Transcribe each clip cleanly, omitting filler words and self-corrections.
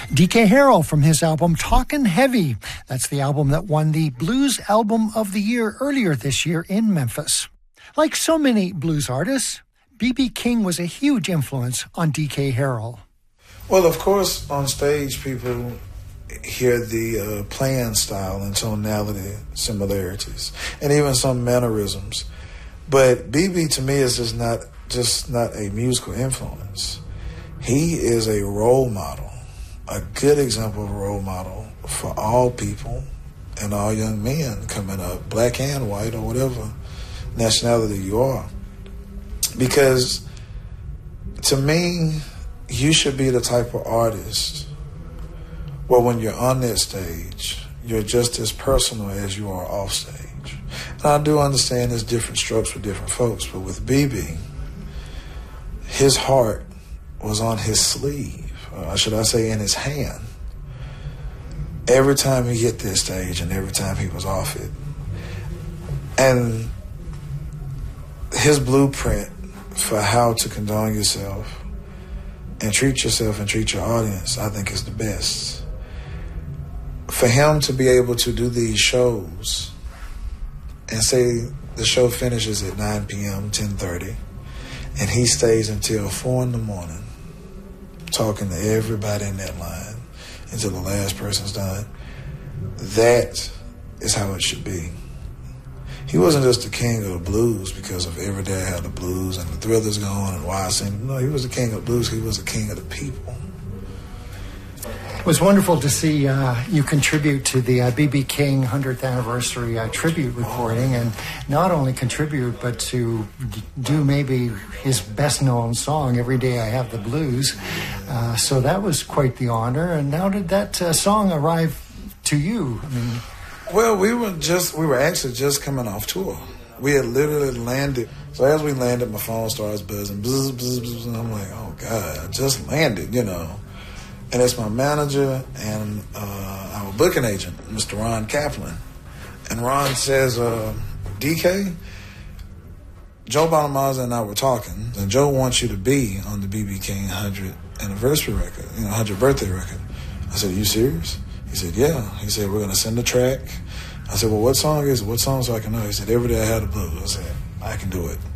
DK Harrell from his album Talkin' Heavy. That's the album that won the Blues Album of the Year earlier this year in Memphis. Like so many blues artists, B.B. King was a huge influence on DK Harrell. Well, of course, on stage, people hear the playing style and tonality similarities, and even some mannerisms. But B.B. to me is just not a musical influence. He is a role model, a good example of a role model for all people and all young men coming up, black and white or whatever nationality you are. Because to me, you should be the type of artist where when you're on that stage, you're just as personal as you are off stage. And I do understand there's different strokes for different folks, but with B.B., his heart was on his sleeve, or should I say in his hand, every time he hit this stage and every time he was off it. And his blueprint for how to condone yourself and treat your audience, I think is the best. For him to be able to do these shows and say the show finishes at 9 p.m., 10:30, and he stays until 4 in the morning talking to everybody in that line until the last person's done, that is how it should be. He wasn't just the king of the blues because of Every Day I Had the Blues and the Thrillers Gone and Why I Sing. No, he was the king of the blues. He was the king of the people. It was wonderful to see you contribute to the B.B. King 100th anniversary tribute recording, and not only contribute, but to do maybe his best-known song, Every Day I Have the Blues. So that was quite the honor. And how did that song arrive to you? I mean, well, we were actually just coming off tour. We had literally landed. So as we landed, my phone starts buzzing, bzz, bzz, bzz, and I'm like, oh God, I just landed, you know. And it's my manager and our booking agent, Mr. Ron Kaplan. And Ron says, DK, Joe Bonamassa and I were talking, and Joe wants you to be on the B.B. King 100th anniversary record, 100th birthday record. I said, are you serious? He said, yeah. He said, we're going to send a track. I said, well, what song is it? What song so I can know? He said, Every Day I Had the Blues. I said, I can do it.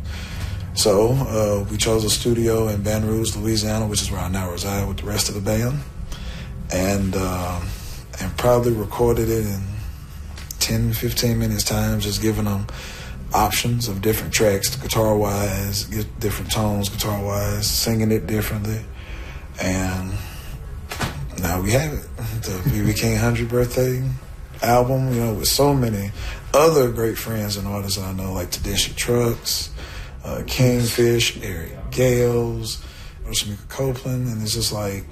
So we chose a studio in Baton Rouge, Louisiana, which is where I now reside with the rest of the band, and probably recorded it in 10, 15 minutes time, just giving them options of different tracks, guitar-wise, get different tones guitar-wise, singing it differently, and now we have it, the B.B. King 100th birthday album, with so many other great friends and artists that I know, like Tedeschi Trucks, Kingfish, Eric Gales, Shamika Copeland, and it's just like,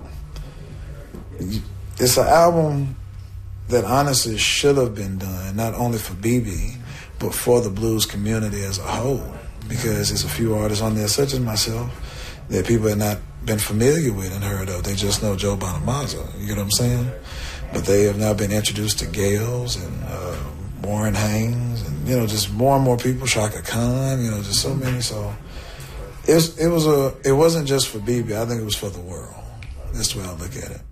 it's an album that honestly should have been done, not only for B.B., but for the blues community as a whole, because there's a few artists on there, such as myself, that people have not been familiar with and heard of. They just know Joe Bonamassa, you get what I'm saying? But they have now been introduced to Gales and Warren Haynes, and just more and more people, Shaka Khan, just so many. So it wasn't just for B.B. I think it was for the world. That's the way I look at it.